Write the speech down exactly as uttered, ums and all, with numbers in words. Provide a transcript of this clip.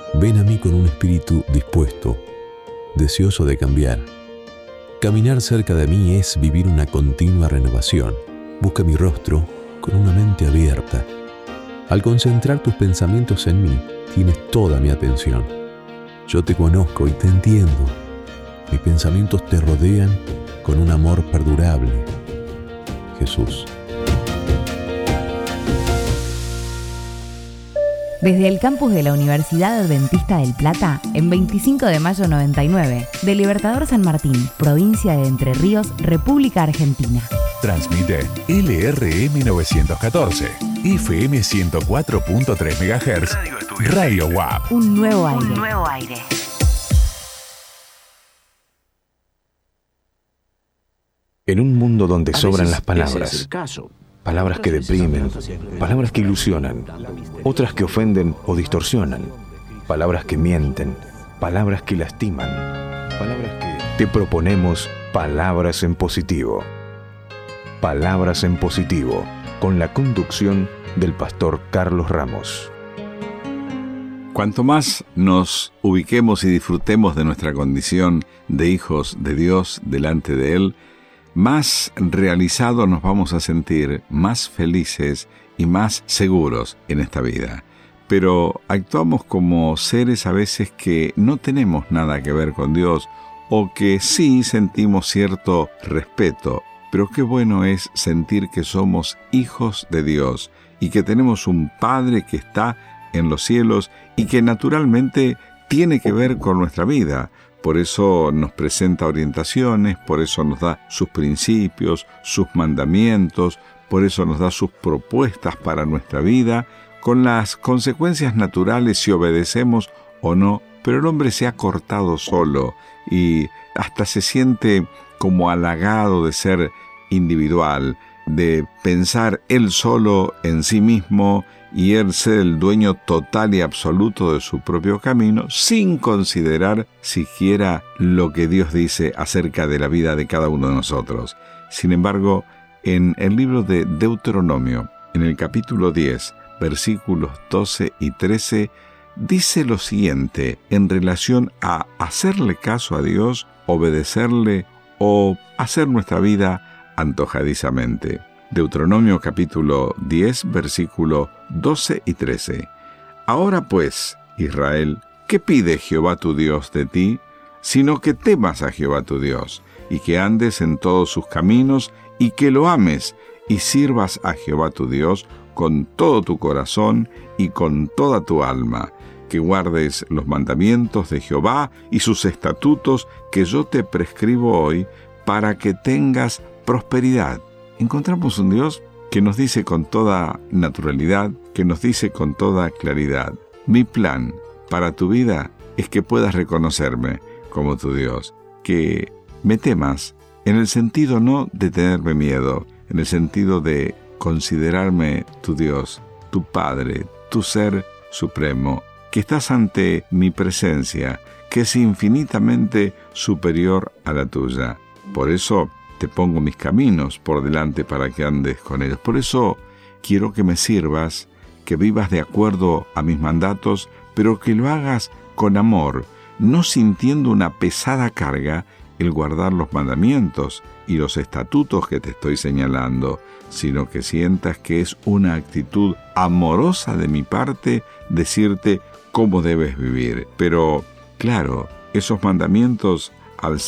Ven a mí con un espíritu dispuesto, deseoso de cambiar. Caminar cerca de mí es vivir una continua renovación. Busca mi rostro con una mente abierta. Al concentrar tus pensamientos en mí, tienes toda mi atención. Yo te conozco y te entiendo. Mis pensamientos te rodean con un amor perdurable. Jesús. Desde el campus de la Universidad Adventista del Plata, en veinticinco de mayo noventa y nueve, de Libertador San Martín, provincia de Entre Ríos, República Argentina. Transmite L R M novecientos catorce, F M ciento cuatro punto tres megahertz, Radio U A P. Un nuevo aire. Un nuevo aire. En un mundo donde sobran las palabras, palabras que deprimen, palabras que ilusionan, otras que ofenden o distorsionan, palabras que mienten, palabras que lastiman, palabras que... Te proponemos Palabras en Positivo. Palabras en Positivo, con la conducción del pastor Carlos Ramos. Cuanto más nos ubiquemos y disfrutemos de nuestra condición de hijos de Dios delante de Él, más realizados nos vamos a sentir, más felices y más seguros en esta vida. Pero actuamos como seres a veces que no tenemos nada que ver con Dios o que sí sentimos cierto respeto, pero qué bueno es sentir que somos hijos de Dios y que tenemos un Padre que está en los cielos y que naturalmente tiene que ver con nuestra vida. Por eso nos presenta orientaciones, por eso nos da sus principios, sus mandamientos, por eso nos da sus propuestas para nuestra vida, con las consecuencias naturales si obedecemos o no, pero el hombre se ha cortado solo y hasta se siente como halagado de ser individual, de pensar él solo en sí mismo y él ser el dueño total y absoluto de su propio camino, sin considerar siquiera lo que Dios dice acerca de la vida de cada uno de nosotros. Sin embargo, en el libro de Deuteronomio, en el capítulo diez, versículos doce y trece, dice lo siguiente en relación a hacerle caso a Dios, obedecerle o hacer nuestra vida antojadizamente. Deuteronomio capítulo diez, versículo doce y trece. Ahora pues, Israel, ¿qué pide Jehová tu Dios de ti? Sino que temas a Jehová tu Dios, y que andes en todos sus caminos, y que lo ames, y sirvas a Jehová tu Dios con todo tu corazón y con toda tu alma, que guardes los mandamientos de Jehová y sus estatutos que yo te prescribo hoy, para que tengas prosperidad. Encontramos un Dios que nos dice con toda naturalidad, que nos dice con toda claridad: mi plan para tu vida es que puedas reconocerme como tu Dios, que me temas en el sentido no de tenerme miedo, en el sentido de considerarme tu Dios, tu Padre, tu Ser Supremo, que estás ante mi presencia, que es infinitamente superior a la tuya. Por eso te pongo mis caminos por delante para que andes con ellos. Por eso quiero que me sirvas, que vivas de acuerdo a mis mandatos, pero que lo hagas con amor, no sintiendo una pesada carga el guardar los mandamientos y los estatutos que te estoy señalando, sino que sientas que es una actitud amorosa de mi parte decirte cómo debes vivir. Pero, claro, esos mandamientos, al